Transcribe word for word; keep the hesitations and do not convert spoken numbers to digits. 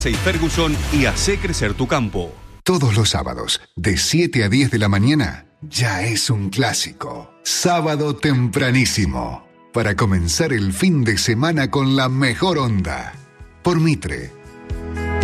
Ferguson y hacé crecer tu campo. Todos los sábados, de siete a diez de la mañana, ya es un clásico. Sábado tempranísimo. Para comenzar el fin de semana con la mejor onda. Por Mitre,